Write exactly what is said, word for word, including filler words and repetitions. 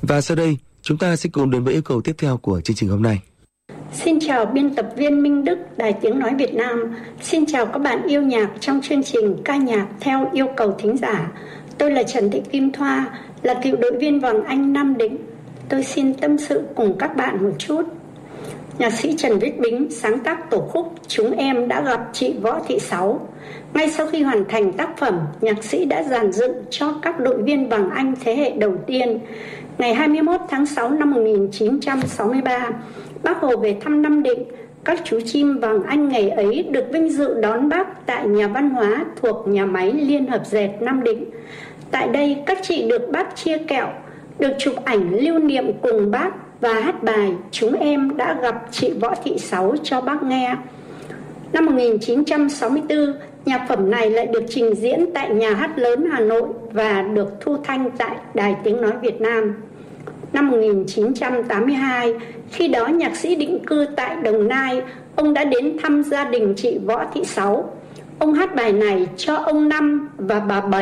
Và sau đây, chúng ta sẽ cùng đến với yêu cầu tiếp theo của chương trình hôm nay. Xin chào biên tập viên Minh Đức, Đài Tiếng Nói Việt Nam. Xin chào các bạn yêu nhạc trong chương trình ca nhạc theo yêu cầu thính giả. Tôi là Trần Thị Kim Thoa, là cựu đội viên Vàng Anh Nam Định. Tôi xin tâm sự cùng các bạn một chút. Nhạc sĩ Trần Viết Bính sáng tác tổ khúc Chúng Em Đã Gặp Chị Võ Thị Sáu. Ngay sau khi hoàn thành tác phẩm, nhạc sĩ đã dàn dựng cho các đội viên Vàng Anh thế hệ đầu tiên. Ngày hai mươi mốt tháng sáu năm một nghìn chín trăm sáu mươi ba, Bác Hồ về thăm Nam Định. Các chú chim Vàng Anh ngày ấy được vinh dự đón Bác tại nhà văn hóa thuộc nhà máy Liên Hợp Dệt Nam Định. Tại đây, các chị được Bác chia kẹo, được chụp ảnh lưu niệm cùng Bác và hát bài Chúng Em Đã Gặp Chị Võ Thị Sáu cho Bác nghe. Năm một nghìn chín trăm sáu mươi tư, nhạc phẩm này lại được trình diễn tại Nhà hát lớn Hà Nội và được thu thanh tại Đài Tiếng Nói Việt Nam. Năm một nghìn chín trăm tám mươi hai, khi đó nhạc sĩ định cư tại Đồng Nai, ông đã đến thăm gia đình chị Võ Thị Sáu. Ông hát bài này cho ông Năm và bà Bảy